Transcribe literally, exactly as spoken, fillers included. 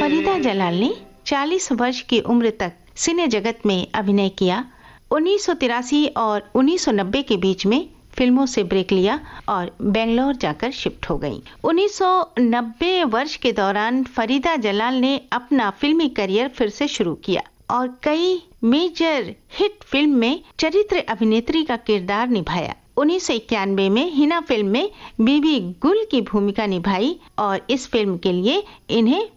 फरीदा जलाल ने चालीस वर्ष की उम्र तक सिने जगत में अभिनय किया। उन्नीस सौ तिरासी और उन्नीस सौ नब्बे के बीच में फिल्मों से ब्रेक लिया और बेंगलोर जाकर शिफ्ट हो गईं। उन्नीस सौ नब्बे वर्ष के दौरान फरीदा जलाल ने अपना फिल्मी करियर फिर से शुरू किया और कई मेजर हिट फिल्म में चरित्र अभिनेत्री का किरदार निभाया। उन्नीस सौ इक्यानवे में हिना फिल्म में बीबी गुल की भूमिका निभाई और इस फिल्म के लिए इन्हें